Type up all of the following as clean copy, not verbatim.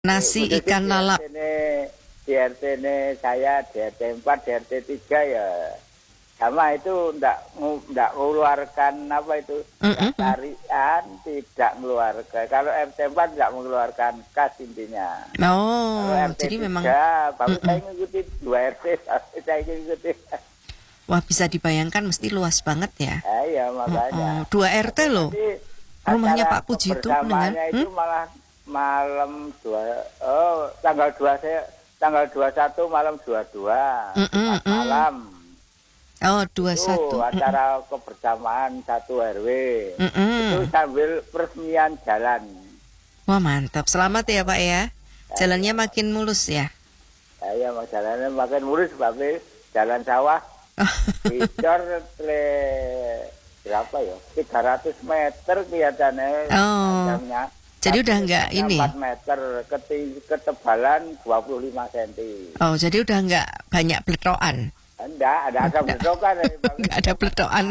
Nasi Khususnya ikan lalap. di RT ini saya, di RT 4, di RT 3 ya. Sama itu enggak mengeluarkan apa itu, tarian, tidak mengeluarkan. Kalau RT 4 enggak mengeluarkan kas intinya. Oh, Kalau RT jadi 3, memang baru saya ngikuti 2 RT, saya ngikuti. wah bisa dibayangkan mesti luas banget ya. Iya makanya. 2 RT loh. Jadi Rumahnya acara Pak Puji itu mendengar. kebersamaannya itu malah malam tanggal 21 malam 22 Jumat malam. Oh, Itu 21. acara kebersamaan satu RW. Itu sambil peresmian jalan. Wah, mantap. Selamat ya, Pak ya. Jalannya makin mulus ya. Ya, jalannya makin mulus, Bapak. Jalan sawah dicor berapa ya? 300 meter kelihatannya panjangnya. Jadi udah enggak ini. 4 meter, ketebalan 25 cm. Oh, jadi udah enggak banyak peletokan. Enggak, ada peletokan. Enggak ada peletokan.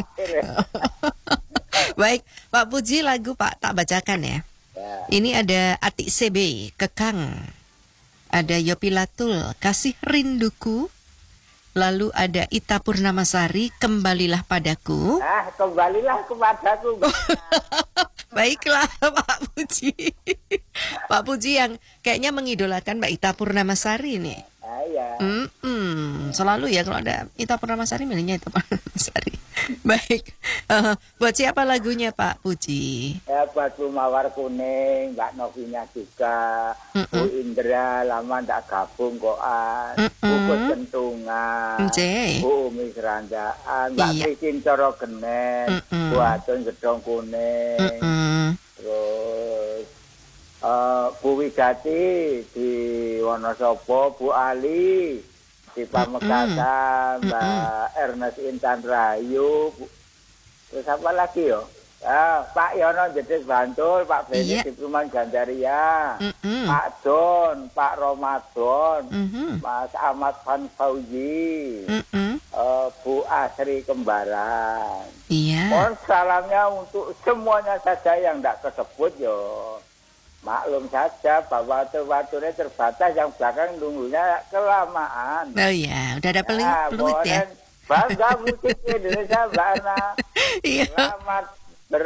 Baik, Pak Puji, lagu Pak tak bacakan ya. Ini ada Atik CB, Kekang. Ada Yopilatul, Kasih Rinduku. Lalu ada Ita Purnamasari, Kembalilah Padaku. Kembalilah kepadaku. Baiklah Pak Puji. Pak Puji yang kayaknya mengidolakan Mbak Ita Purnamasari nih. Iya. Selalu ya kalau ada Ita Purnamasari milihnya Ita Purnamasari. Baik. Buat siapa lagunya Pak Puji? Ya buat Bu Mawar Kuning, Mbak Novinya juga, Bu Indra lama tak gabung koan, Bu Kecentungan, Bu Umi Serandaan, Mbak Christine Coro Genen, Bu Atun Gedong Kuning, terus Bu Widati di Wonosobo, Bu Ali di Pamekasan, Mbak Ernest Intan Rahayu, terus apa lagi yo? Pak Yono Jedis Bantul, Pak Beni di Perumahan Gandaria, Pak Don, Pak Ramadan, Mas Ahmad Fan Fauzi, Bu Asri Kembaran. Mohon salamnya untuk semuanya saja yang tidak kesebut yo. Maklum saja bahwa waktunya terbatas, yang belakang nunggunya kelamaan. Oh iya, udah ada peluit ya. Bangga musik Indonesia, Mbak Ana. Selamat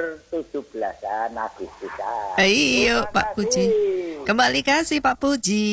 ber-17-an Agustusan. Iya, Pak Puji. Kembali kasih Pak Puji.